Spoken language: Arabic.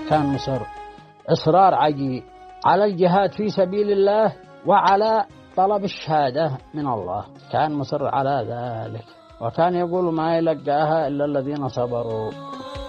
كان مصر إصرار عجيب على الجهاد في سبيل الله وعلى طلب الشهادة من الله، كان مصر على ذلك، وكان يقول ما يلقاها إلا الذين صبروا.